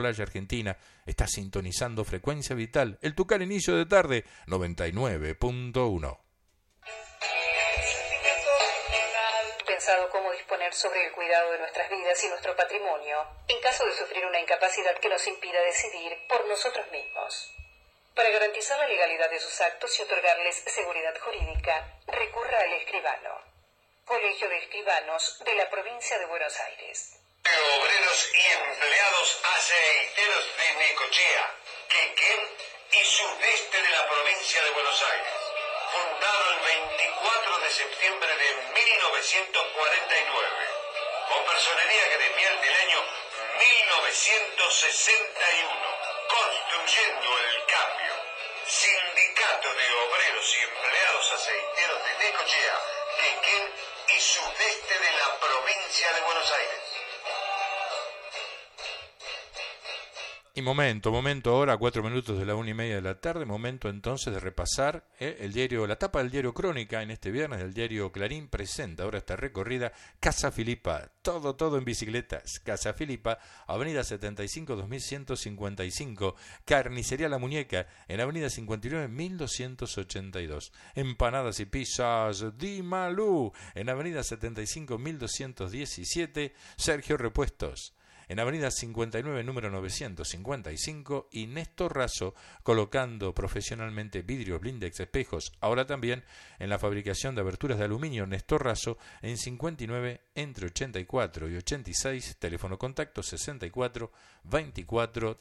playa argentina. Está sintonizando Frecuencia Vital, el Tucán inicio de tarde, 99.1. Pensado cómo disponer sobre el cuidado de nuestras vidas y nuestro patrimonio, en caso de sufrir una incapacidad que nos impida decidir por nosotros mismos. Para garantizar la legalidad de sus actos y otorgarles seguridad jurídica, recurra al escribano. Colegio de Escribanos de la Provincia de Buenos Aires. Obreros y empleados aceiteros de Necochea, Quequén y sudeste de la Provincia de Buenos Aires. Fundado el 24 de septiembre de 1949, con personería gremial del año 1961. Construyendo el cambio. Sindicato de Obreros y Empleados Aceiteros de Necochea, Quequén y sudeste de la Provincia de Buenos Aires. Y momento, ahora 4 minutos de la 1:30 de la tarde, momento entonces de repasar el diario, la tapa del diario Crónica en este viernes del diario Clarín presenta ahora esta recorrida Casa Filipa, todo en bicicletas, Casa Filipa, avenida 75 2155, Carnicería La Muñeca, en avenida 59 1282, Empanadas y Pizzas Di Malú, en avenida 75 1217, Sergio Repuestos, en avenida 59, número 955, y Néstor Razo, colocando profesionalmente vidrios, blindex, espejos. Ahora también en la fabricación de aberturas de aluminio, Néstor Razo, en 59, entre 84 y 86, teléfono contacto 64 24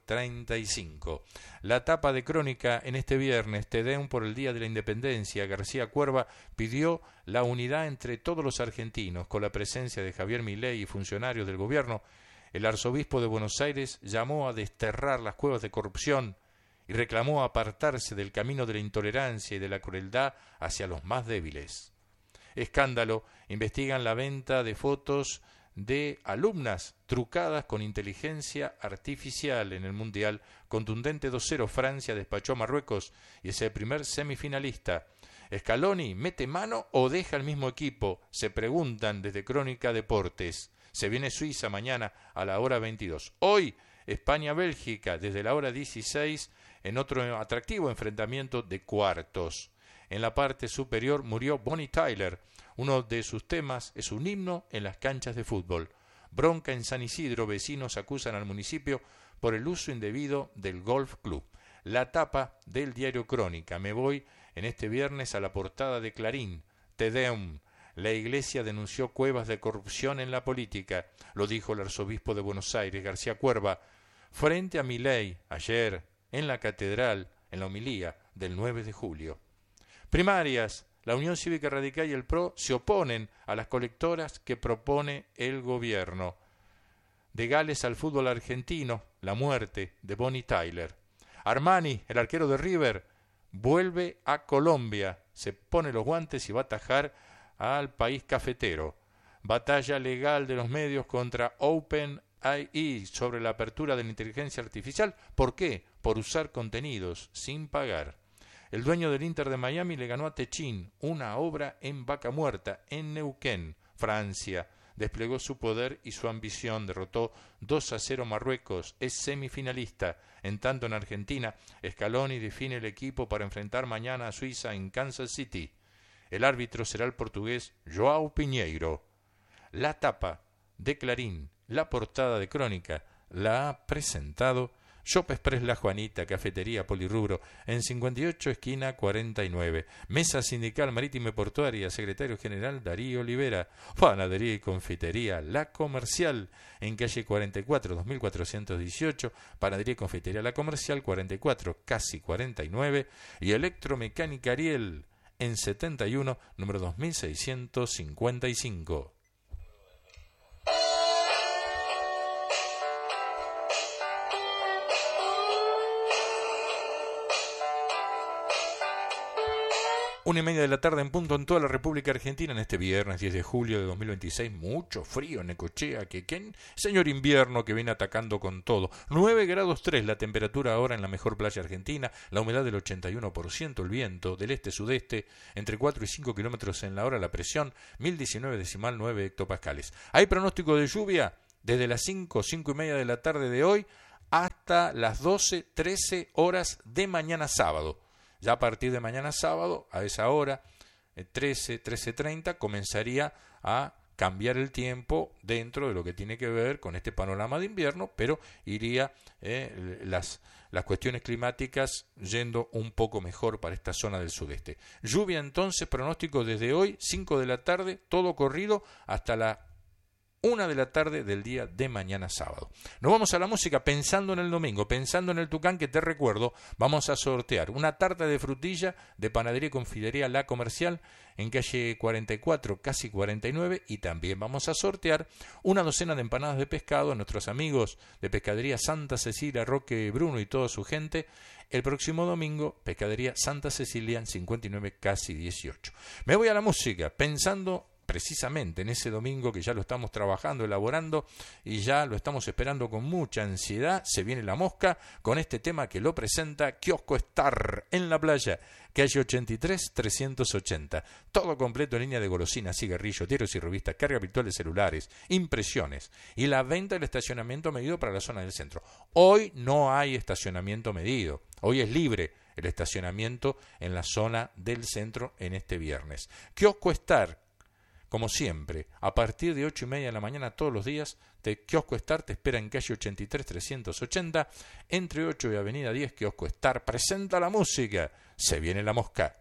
35. La tapa de Crónica en este viernes, Tedeum por el Día de la Independencia. García Cuerva pidió la unidad entre todos los argentinos, con la presencia de Javier Milei y funcionarios del gobierno. El arzobispo de Buenos Aires llamó a desterrar las cuevas de corrupción y reclamó apartarse del camino de la intolerancia y de la crueldad hacia los más débiles. Escándalo, investigan la venta de fotos de alumnas trucadas con inteligencia artificial en el Mundial. Contundente 2-0, Francia despachó a Marruecos y es el primer semifinalista. Scaloni, ¿mete mano o deja el mismo equipo? Se preguntan desde Crónica Deportes. Se viene Suiza mañana a la hora 22. Hoy, España-Bélgica, desde la hora 16, en otro atractivo enfrentamiento de cuartos. En la parte superior murió Bonnie Tyler. Uno de sus temas es un himno en las canchas de fútbol. Bronca en San Isidro, vecinos acusan al municipio por el uso indebido del golf club. La tapa del diario Crónica. Me voy en este viernes a la portada de Clarín. Tedeum. La Iglesia denunció cuevas de corrupción en la política, lo dijo el arzobispo de Buenos Aires, García Cuerva, frente a Milei, ayer, en la catedral, en la homilía del 9 de julio. Primarias, la Unión Cívica Radical y el PRO se oponen a las colectoras que propone el gobierno. De Gales al fútbol argentino, la muerte de Bonnie Tyler. Armani, el arquero de River, vuelve a Colombia, se pone los guantes y va a atajar al país cafetero. Batalla legal de los medios contra OpenAI sobre la apertura de la inteligencia artificial. ¿Por qué? Por usar contenidos sin pagar. El dueño del Inter de Miami le ganó a Techín, una obra en Vaca Muerta, en Neuquén, Francia. Desplegó su poder y su ambición, derrotó 2-0 Marruecos, es semifinalista. En tanto en Argentina, Scaloni define el equipo para enfrentar mañana a Suiza en Kansas City. El árbitro será el portugués João Pinheiro. La tapa de Clarín, la portada de Crónica, la ha presentado Shop Express La Juanita, cafetería Polirrubro, en 58 esquina 49. Mesa Sindical Marítima y Portuaria, secretario general Darío Olivera. Panadería y confitería La Comercial, en calle 44, 2418. Panadería y confitería La Comercial, 44, casi 49. Y Electromecánica Ariel, en 71, número 2655. Una y media de la tarde en punto en toda la República Argentina en este viernes 10 de julio de 2026. Mucho frío en Necochea, Quequén. Señor invierno que viene atacando con todo. 9 grados 3 la temperatura ahora en la mejor playa argentina. La humedad del 81%. El viento del este-sudeste entre 4 y 5 kilómetros en la hora. La presión 1019,9 hectopascales. Hay pronóstico de lluvia desde las 5 y media de la tarde de hoy hasta las 12, 13 horas de mañana sábado. Ya a partir de mañana sábado, a esa hora, 13, 13:30, comenzaría a cambiar el tiempo dentro de lo que tiene que ver con este panorama de invierno, pero iría las cuestiones climáticas yendo un poco mejor para esta zona del sudeste. Lluvia entonces, pronóstico desde hoy, 5 de la tarde, todo corrido hasta la 1 de la tarde del día de mañana sábado. Nos vamos a la música pensando en el domingo, pensando en el Tucán, que te recuerdo, vamos a sortear una tarta de frutilla de Panadería y Confitería La Comercial en calle 44, casi 49, y también vamos a sortear una docena de empanadas de pescado a nuestros amigos de Pescadería Santa Cecilia, Roque Bruno y toda su gente, el próximo domingo, Pescadería Santa Cecilia en 59, casi 18. Me voy a la música, pensando precisamente en ese domingo que ya lo estamos trabajando, elaborando y ya lo estamos esperando con mucha ansiedad. Se viene la mosca con este tema que lo presenta Kiosco Star en la playa, calle 83 380. Todo completo en línea de golosinas, cigarrillos, diarios y revistas, carga virtual de celulares, impresiones y la venta del estacionamiento medido para la zona del centro. Hoy no hay estacionamiento medido, hoy es libre el estacionamiento en la zona del centro en este viernes. Kiosco Star, como siempre, a partir de 8:30 de la mañana todos los días, Kiosco Star te espera en calle 83 380, entre 8 y avenida 10. Kiosco Star presenta la música. Se viene la mosca.